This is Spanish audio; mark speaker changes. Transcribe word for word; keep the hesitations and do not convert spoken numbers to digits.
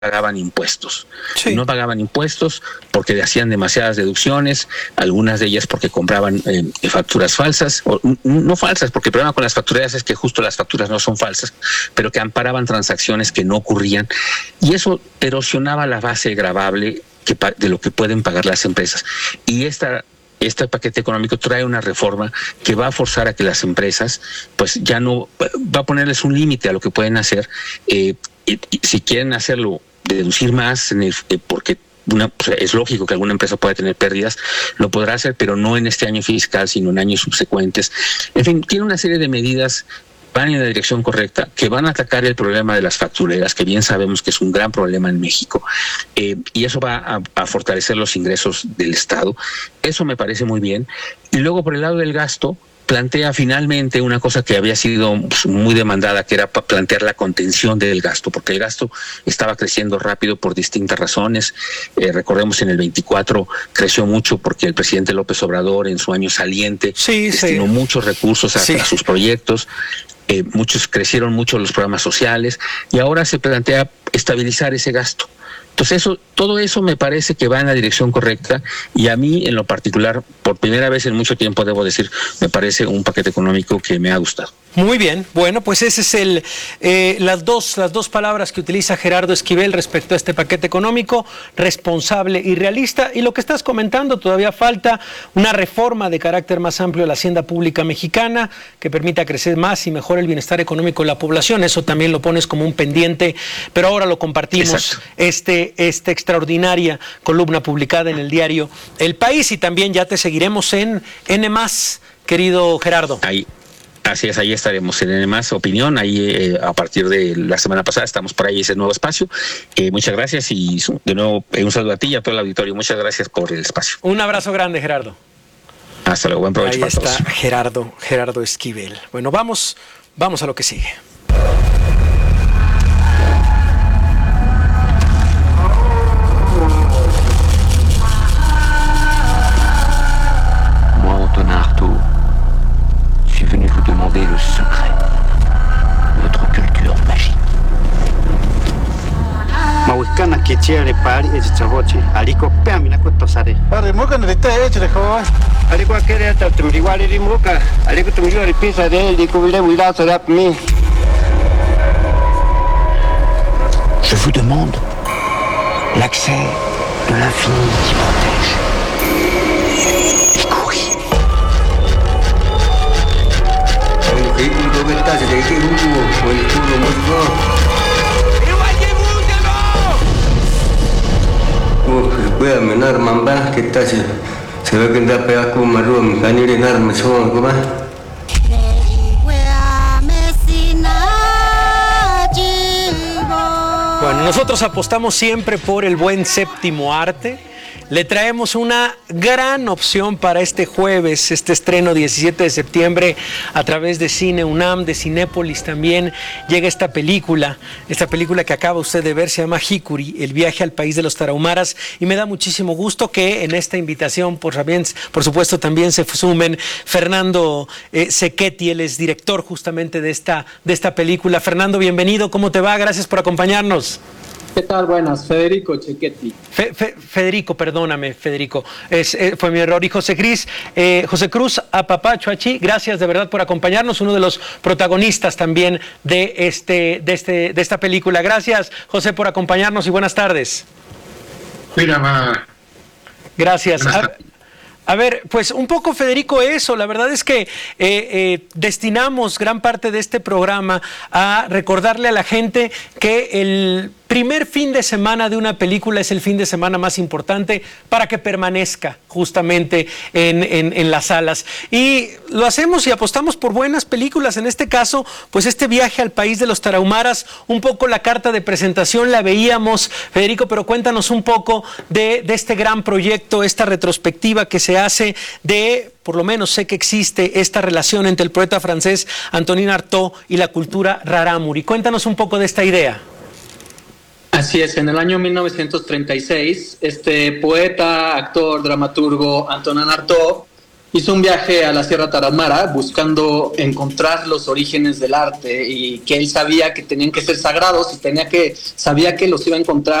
Speaker 1: pagaban impuestos.
Speaker 2: Sí.
Speaker 1: No pagaban impuestos porque hacían demasiadas deducciones, algunas de ellas porque compraban eh, facturas falsas, o no falsas, porque el problema con las factureras es que justo las facturas no son falsas, pero que amparaban transacciones que no ocurrían, y eso erosionaba la base gravable que, de lo que pueden pagar las empresas. Y esta Este paquete económico trae una reforma que va a forzar a que las empresas, pues ya no, va a ponerles un límite a lo que pueden hacer, eh, y, y si quieren hacerlo, deducir más, en el, eh, porque una, pues es lógico que alguna empresa pueda tener pérdidas, lo podrá hacer, pero no en este año fiscal, sino en años subsecuentes. En fin, tiene una serie de medidas, van en la dirección correcta, que van a atacar el problema de las factureras, que bien sabemos que es un gran problema en México, eh, y eso va a, a fortalecer los ingresos del Estado. Eso me parece muy bien. Y luego, por el lado del gasto, plantea finalmente una cosa que había sido pues, muy demandada, que era plantear la contención del gasto, porque el gasto estaba creciendo rápido por distintas razones. Eh, recordemos, en el veinticuatro creció mucho porque el presidente López Obrador, en su año saliente,
Speaker 2: sí,
Speaker 1: destinó
Speaker 2: sí.
Speaker 1: muchos recursos a,
Speaker 2: sí.
Speaker 1: a sus proyectos. Eh, muchos crecieron mucho los programas sociales, y ahora se plantea estabilizar ese gasto. Entonces, eso, todo eso me parece que va en la dirección correcta, y a mí, en lo particular, por primera vez en mucho tiempo, debo decir, me parece un paquete económico que me ha gustado.
Speaker 2: Muy bien, bueno, pues ese es el eh, las dos las dos palabras que utiliza Gerardo Esquivel respecto a este paquete económico: responsable y realista. Y lo que estás comentando, todavía falta una reforma de carácter más amplio de la hacienda pública mexicana que permita crecer más y mejor el bienestar económico de la población. Eso también lo pones como un pendiente, pero ahora lo compartimos. Exacto. este esta extraordinaria columna publicada en el diario El País, y también ya te seguiremos en N más, querido Gerardo.
Speaker 1: Ahí. Así es, ahí estaremos en N más Opinión, ahí eh, a partir de la semana pasada estamos por ahí, ese nuevo espacio. Eh, muchas gracias, y de nuevo eh, un saludo a ti y a todo el auditorio. Muchas gracias por el espacio.
Speaker 2: Un abrazo grande, Gerardo.
Speaker 1: Hasta luego, buen provecho
Speaker 2: ahí
Speaker 1: para
Speaker 2: está
Speaker 1: todos.
Speaker 2: Gerardo, Gerardo Esquivel. Bueno, vamos, vamos a lo que sigue.
Speaker 3: Le secret de votre culture magique.
Speaker 4: Mawikana kichiare pari echawochi aliko pamina kutosare.
Speaker 5: Pare muka nrita echre joa.
Speaker 4: Aliko akere ata tumriwale rimuka aliko tumriwale pisa de liko vile wila sarap mi.
Speaker 3: Je vous demande l'accès de l'infini qui protège.
Speaker 6: Voy a menar mamba que está se se ve que anda pegado con marrón mi canire nar me son como
Speaker 2: Bueno, nosotros apostamos siempre por el buen séptimo arte. Le traemos una gran opción para este jueves, este estreno diecisiete de septiembre a través de Cine UNAM, de Cinépolis también. Llega esta película, esta película que acaba usted de ver, se llama Hikuri, el viaje al país de los tarahumaras, y me da muchísimo gusto que en esta invitación, por, por supuesto, también se sumen Fernando eh, Cechetti, él es director justamente de esta, de esta película. Fernando, bienvenido, ¿cómo te va? Gracias por acompañarnos.
Speaker 7: ¿Qué tal? Buenas, Federico Cechetti.
Speaker 2: Fe, fe, Federico, perdóname, Federico, es, eh, fue mi error. Y José Cris, eh, José Cruz Apapachuachi, gracias de verdad por acompañarnos, uno de los protagonistas también de, este, de, este, de esta película. Gracias, José, por acompañarnos y buenas tardes.
Speaker 5: Mira, ma.
Speaker 2: Gracias. A, a ver, pues un poco, Federico, eso, la verdad es que eh, eh, destinamos gran parte de este programa a recordarle a la gente que el primer fin de semana de una película es el fin de semana más importante para que permanezca justamente en, en, en las salas. Y lo hacemos y apostamos por buenas películas. En este caso, pues este viaje al país de los tarahumaras, un poco la carta de presentación la veíamos, Federico, pero cuéntanos un poco de, de este gran proyecto, esta retrospectiva que se hace de, por lo menos sé que existe esta relación entre el poeta francés Antonin Artaud y la cultura rarámuri. Cuéntanos un poco de esta idea.
Speaker 7: Así es, en el año mil novecientos treinta y seis, este poeta, actor, dramaturgo Antonin Artaud hizo un viaje a la Sierra Tarahumara buscando encontrar los orígenes del arte y que él sabía que tenían que ser sagrados y tenía que, sabía que los iba a encontrar